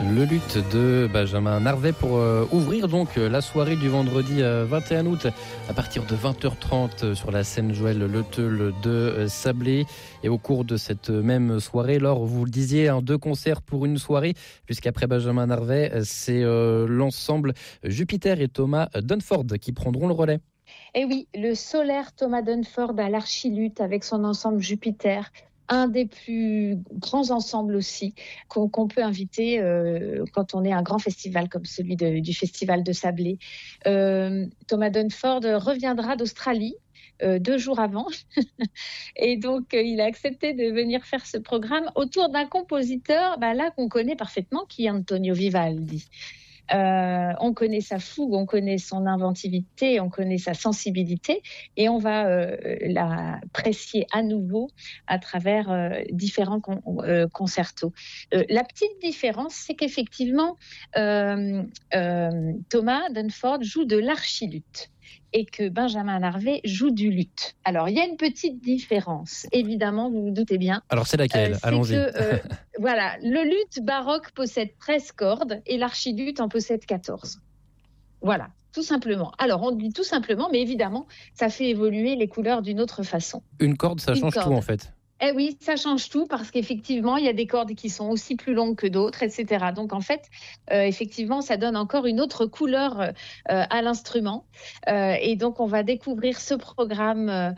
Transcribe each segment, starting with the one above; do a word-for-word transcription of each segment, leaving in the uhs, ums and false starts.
Le luth de Benjamin Narvet pour euh, ouvrir donc euh, la soirée du vendredi euh, vingt et un août à partir de vingt heures trente euh, sur la scène Joël Le Teul de euh, Sablé. Et au cours de cette même soirée, Laure, vous le disiez, hein, deux concerts pour une soirée, puisqu'après Benjamin Narvet, c'est euh, l'ensemble Jupiter et Thomas Dunford qui prendront le relais. Et oui, le solaire Thomas Dunford à l'archiluth avec son ensemble Jupiter. Un des plus grands ensembles aussi qu'on, qu'on peut inviter euh, quand on est à un grand festival comme celui de, du Festival de Sablé. Euh, Thomas Dunford reviendra d'Australie euh, deux jours avant et donc euh, il a accepté de venir faire ce programme autour d'un compositeur bah, là qu'on connaît parfaitement qui est Antonio Vivaldi. Euh, on connaît sa fougue, on connaît son inventivité, on connaît sa sensibilité et on va euh, l'apprécier à nouveau à travers euh, différents con- euh, concertos. Euh, la petite différence, c'est qu'effectivement, euh, euh, Thomas Dunford joue de l'archiluth et que Benjamin Narvet joue du luth. Alors, il y a une petite différence, évidemment, vous vous doutez bien. Alors c'est laquelle ? Euh, c'est Allons-y. que, euh, voilà, le luth baroque possède treize cordes et l'archiluth en possède quatorze. Voilà, tout simplement. Alors, on dit tout simplement, mais évidemment, ça fait évoluer les couleurs d'une autre façon. Une corde, ça Une change corde. tout en fait. Eh oui, ça change tout parce qu'effectivement, il y a des cordes qui sont aussi plus longues que d'autres, et cetera. Donc, en fait, euh, effectivement, ça donne encore une autre couleur euh, à l'instrument. Euh, et donc, on va découvrir ce programme euh,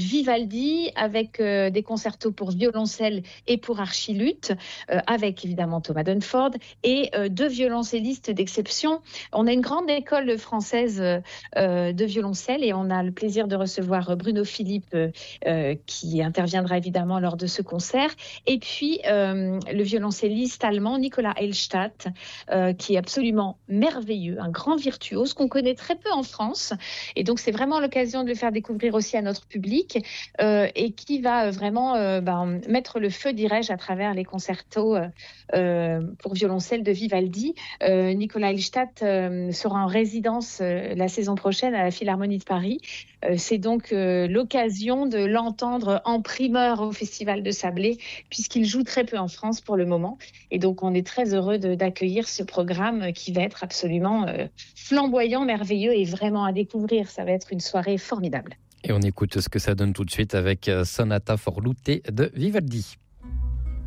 Vivaldi avec euh, des concertos pour violoncelle et pour archiluth, euh, avec évidemment Thomas Dunford et euh, deux violoncellistes d'exception. On a une grande école française euh, de violoncelle et on a le plaisir de recevoir Bruno Philippe euh, qui interviendra évidemment lors de ce concert. Et puis, euh, le violoncelliste allemand Nicolas Hellstadt, euh, qui est absolument merveilleux, un grand virtuose qu'on connaît très peu en France. Et donc, c'est vraiment l'occasion de le faire découvrir aussi à notre public euh, et qui va vraiment euh, ben, mettre le feu, dirais-je, à travers les concertos euh, pour violoncelle de Vivaldi. Euh, Nicolas Hellstadt euh, sera en résidence euh, la saison prochaine à la Philharmonie de Paris. Euh, c'est donc euh, l'occasion de l'entendre en primeur au Festival de Sablé, puisqu'il joue très peu en France pour le moment. Et donc, on est très heureux de, d'accueillir ce programme qui va être absolument euh, flamboyant, merveilleux et vraiment à découvrir. Ça va être une soirée formidable. Et on écoute ce que ça donne tout de suite avec Sonata for Luth de Vivaldi.